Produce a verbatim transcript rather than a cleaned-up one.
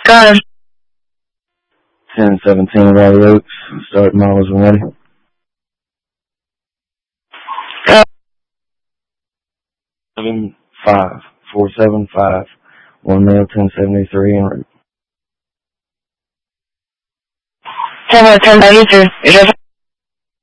Gun. ten seventeen Valley Oaks. Start miles when ready. Go. Seven five four seven five. One male ten seventy three en route. ten one ten seventy three.